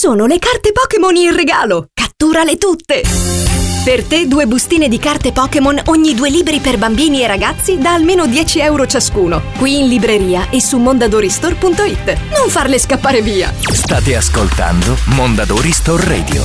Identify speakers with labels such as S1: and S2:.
S1: sono le carte Pokémon in regalo! Catturale tutte! Per te 2 bustine di carte Pokémon ogni 2 libri per bambini e ragazzi da almeno 10 euro ciascuno. Qui in libreria e su mondadorisstore.it. Non farle scappare via!
S2: State ascoltando Mondadori Store Radio.